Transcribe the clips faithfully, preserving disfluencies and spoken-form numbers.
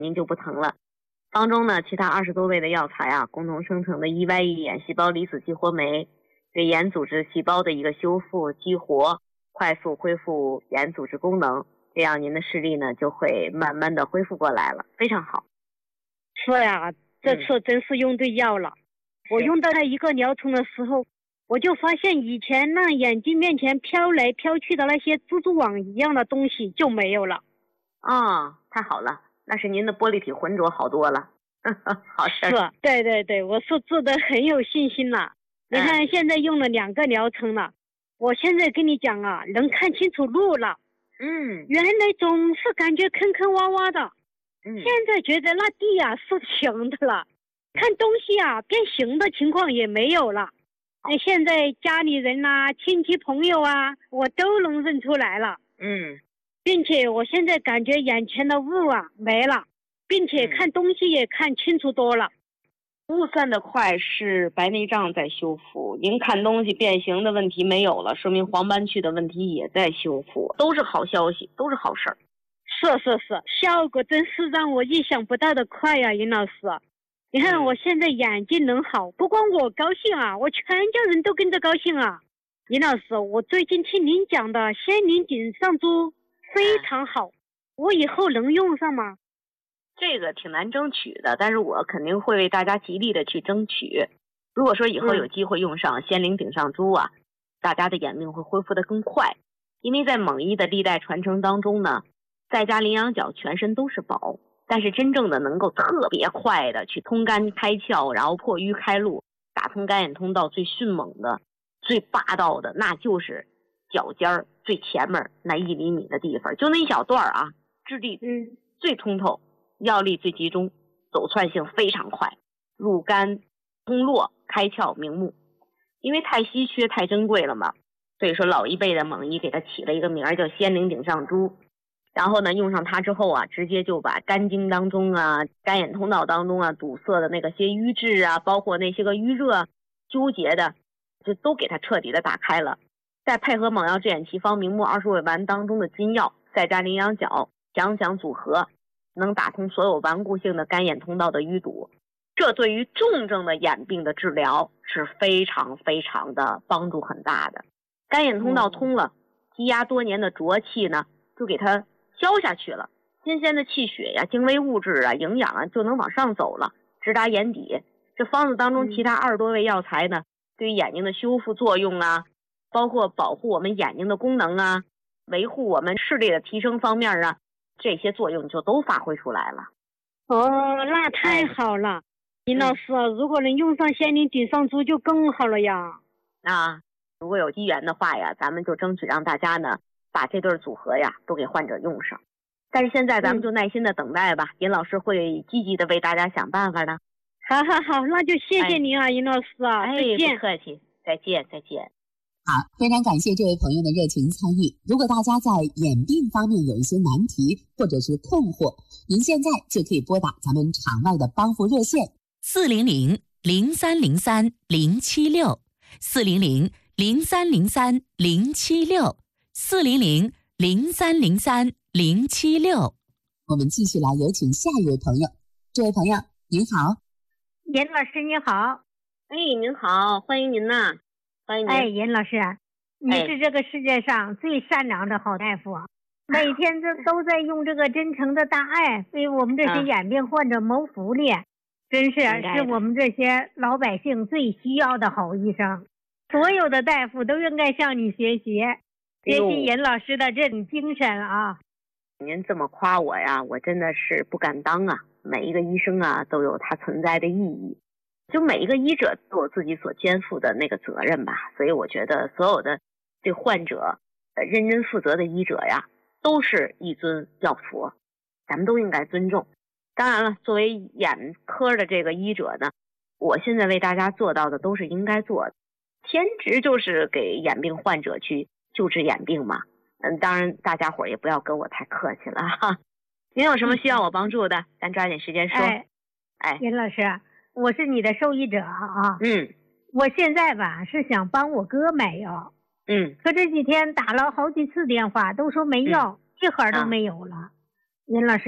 您就不疼了。当中呢，其他二十多味的药材啊，共同生成的 E Y E 眼细胞离子激活酶，对眼组织细胞的一个修复、激活，快速恢复眼组织功能，这样您的视力呢就会慢慢的恢复过来了，非常好。 是呀，这次真是用对药了。嗯、我用到它一个疗程的时候，我就发现以前那眼睛面前飘来飘去的那些蜘蛛网一样的东西就没有了。 啊、哦，太好了，那是您的玻璃体浑浊好多了。好事。 是，对对对，我是做的很有信心了。你看现在用了两个疗程了，我现在跟你讲啊，能看清楚路了。 嗯， 原来总是感觉坑坑洼洼的， 嗯， 现在觉得那地啊是平的了，看东西啊变形的情况也没有了。那现在家里人啊、亲戚朋友啊，我都能认出来了。 嗯， 并且我现在感觉眼前的雾啊没了，并且看东西也看清楚多了。 雾散的快是白内障在修复，您看东西变形的问题没有了，说明黄斑区的问题也在修复，都是好消息，都是好事儿。 是是是，效果真是让我意想不到的快呀，尹老师。你看我现在眼睛能好，不光我高兴啊，我全家人都跟着高兴啊。尹老师，我最近听您讲的仙灵顶上珠非常好，我以后能用上吗？ 这个挺难争取的，但是我肯定会为大家极力的去争取。如果说以后有机会用上仙灵顶上珠啊、嗯、大家的眼病会恢复得更快。因为在蒙医的历代传承当中呢，在家羚羊角全身都是宝，但是真正的能够特别快的去通肝开窍，然后破瘀开路，打通肝眼通道最迅猛的、最霸道的，那就是脚尖儿最前面那一厘米的地方，就那一小段啊，质地嗯最通透，药力最集中，走窜性非常快，入肝通络开窍明目。因为太稀缺太珍贵了嘛，所以说老一辈的蒙医给它起了一个名叫仙灵顶上珠。然后呢，用上它之后啊，直接就把肝经当中啊、肝眼通道当中啊堵塞的那个些瘀滞啊，包括那些个淤热纠结的，就都给它彻底的打开了。再配合蒙药治眼奇方明目二十味丸当中的金药赛加羚羊角强强组合，能打通所有顽固性的肝眼通道的淤堵，这对于重症的眼病的治疗是非常非常的帮助很大的。肝眼通道通了，积压多年的浊气呢就给它消下去了，新鲜的气血呀、精微物质啊、营养啊就能往上走了，直达眼底。这方子当中其他二十多味药材呢，对于眼睛的修复作用啊，包括保护我们眼睛的功能啊，维护我们视力的提升方面啊，这些作用就都发挥出来了。 哦，那太好了，林老师、嗯、如果能用上仙灵顶上珠就更好了呀。 啊，如果有机缘的话呀，咱们就争取让大家呢把这对组合呀都给患者用上。但是现在咱们就耐心的等待吧，尹、嗯、老师会积极的为大家想办法的。 好好好，那就谢谢您啊，尹、哎、老师啊， 哎， 再见。 不客气，再见再见。 好，非常感谢这位朋友的热情参与。如果大家在眼病方面有一些难题或者是困惑，您现在就可以拨打咱们场外的帮扶热线四零零零三零三零七六四零零零三零三零七六四零零零三零三零七六。 我们继续来有请下一位朋友。这位朋友您好。 严老师你好。 哎，您好，欢迎您呐。欢迎您。 哎，严老师，你是这个世界上最善良的好大夫、哎、每天这都在用这个真诚的大爱为我们这些眼病患者谋福利、啊、真是是我们这些老百姓最需要的好医生。所有的大夫都应该向你学习，学习严老师的这种精神啊。 您这么夸我呀，我真的是不敢当啊。每一个医生啊都有他存在的意义，就每一个医者都有自己所肩负的那个责任吧。所以我觉得所有的对患者呃认真负责的医者呀，都是一尊药佛，咱们都应该尊重。当然了，作为眼科的这个医者呢，我现在为大家做到的都是应该做的，天职就是给眼病患者去救治眼病嘛。嗯，当然大家伙也不要跟我太客气了哈。您有什么需要我帮助的，咱抓紧时间说。 哎， 哎， 严老师，我是你的受益者啊。 嗯， 我现在吧是想帮我哥买药。 嗯， 可这几天打了好几次电话，都说没药，嗯、一盒都没有了。严、啊、老师，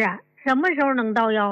什么时候能到药？